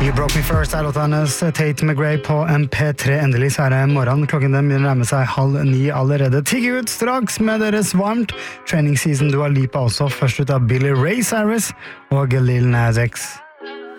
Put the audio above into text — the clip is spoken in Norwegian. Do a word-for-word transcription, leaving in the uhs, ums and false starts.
You Broke Me First er låta hennes, Tate McRae på M P tre. Endelig så er det morgen. Klokken den begynner å nærme seg halv ni allerede. Tigge ut straks med deres varmt. Training season Dua Lipa også. Først ut av Billy Ray Cyrus og Lil Nas X.